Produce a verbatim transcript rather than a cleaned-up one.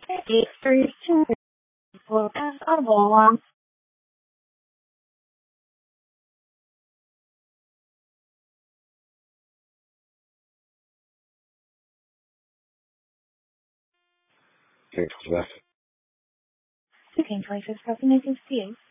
eight three two will pass audible on. Thanks for that. Speaking twenty-six, nineteen sixty-eight.